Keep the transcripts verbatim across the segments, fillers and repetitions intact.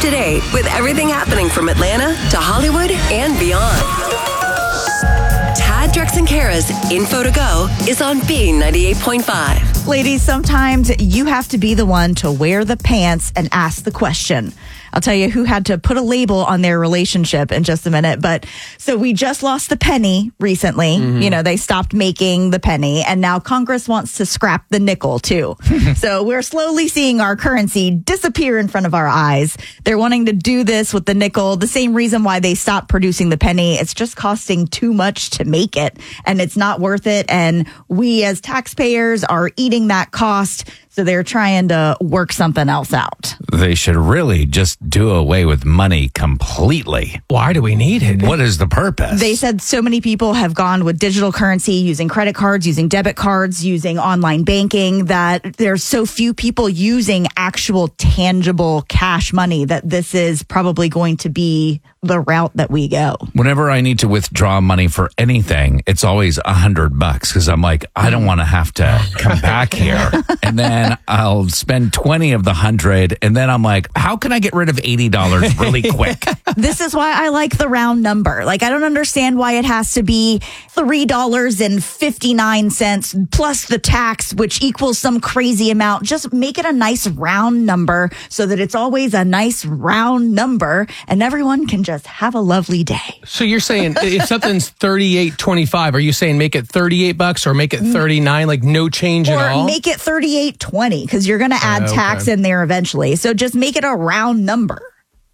to date with everything happening from Atlanta to Hollywood and beyond. Tad, Drex, and Kara's Info to Go is on B ninety-eight point five. Ladies, sometimes you have to be the one to wear the pants and ask the question. I'll tell you who had to put a label on their relationship in just a minute. But so we just lost the penny recently. Mm-hmm. You know, they stopped making the penny, and now Congress wants to scrap the nickel too. So we're slowly seeing our currency disappear in front of our eyes. They're wanting to do this with the nickel. The same reason why they stopped producing the penny. It's just costing too much to make it, and it's not worth it. And we as taxpayers are eating that cost. So they're trying to work something else out. They should really just do away with money completely. Why do we need it? What is the purpose? They said so many people have gone with digital currency, using credit cards, using debit cards, using online banking, that there's so few people using actual tangible cash money that this is probably going to be the route that we go. Whenever I need to withdraw money for anything, it's always a hundred bucks because I'm like, I don't want to have to come back here. And then I'll spend twenty of the hundred. And then I'm like, how can I get rid of eighty dollars really quick? This is why I like the round number. Like, I don't understand why it has to be three dollars and fifty-nine cents plus the tax, which equals some crazy amount. Just make it a nice round number so that it's always a nice round number and everyone can just have a lovely day. So you're saying if something's thirty-eight twenty-five, are you saying make it thirty-eight bucks or make it thirty-nine, like no change or at all? Or make it thirty-eight twenty because you're going to add uh, okay. tax in there eventually. So just make it a round number.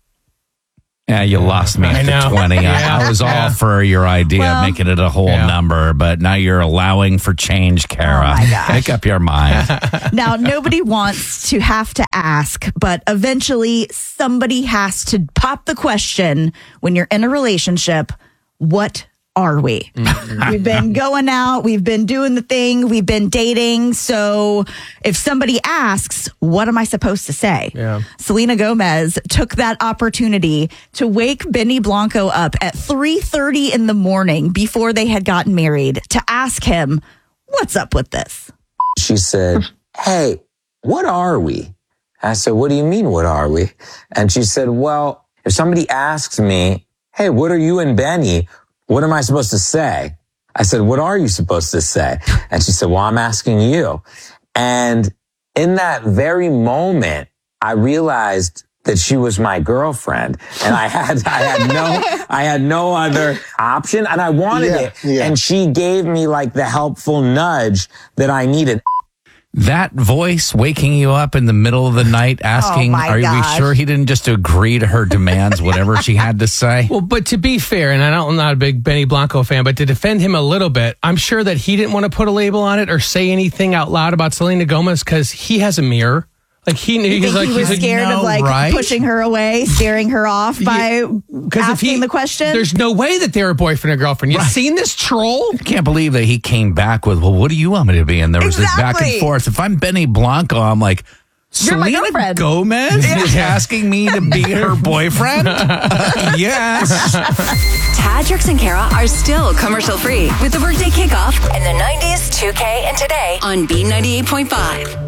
Yeah, you lost me at twenty. Yeah. I, I was all Yeah. for your idea Well, of making it a whole yeah. number, but now you're allowing for change, Kara. Oh my gosh. Make up your mind. Now, nobody wants to have to ask, but eventually somebody has to pop the question when you're in a relationship, what are we? Mm-hmm. We've been going out, we've been doing the thing, we've been dating. So if somebody asks, what am I supposed to say? Yeah. Selena Gomez took that opportunity to wake Benny Blanco up at three thirty in the morning before they had gotten married to ask him, what's up with this? She said, hey, what are we? I said, what do you mean, what are we? And she said, well, if somebody asks me, hey, what are you and Benny? What am I supposed to say? I said, what are you supposed to say? And she said, well, I'm asking you. And in that very moment, I realized that she was my girlfriend, and I had, I had no, I had no other option, and I wanted yeah, it. Yeah. And she gave me like the helpful nudge that I needed. That voice waking you up in the middle of the night asking, Oh my are gosh. we sure he didn't just agree to her demands, whatever she had to say? Well, but to be fair, and I don't, I'm not a big Benny Blanco fan, but to defend him a little bit, I'm sure that he didn't want to put a label on it or say anything out loud about Selena Gomez because he has a mirror. Like he knew, You he's think like, he was he's scared like, of like right? pushing her away, scaring her off by asking the question? There's no way that they're a boyfriend or girlfriend. You've seen this troll? I can't believe that he came back with, well, what do you want me to be? And there was this back Exactly. and forth. If I'm Benny Blanco, I'm like, You're my Selena girlfriend. Gomez is asking me to be her boyfriend? Yes. Tad, Drex, and Kara are still commercial free with the Workday Kickoff and the nineties two K and Today on B ninety-eight point five.